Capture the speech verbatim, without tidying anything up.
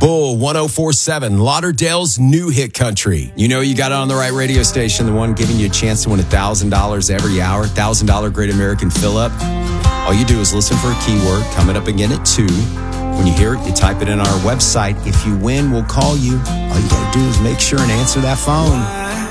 Cool, one oh four point seven, Lauderdale's new hit country. You know you got it on the right radio station, the one giving you a chance to win one thousand dollars every hour, one thousand dollars Great American Fill-Up. All you do is listen for a keyword, coming up again at two. When you hear it, you type it in our website. If you win, we'll call you. All you got to do is make sure and answer that phone.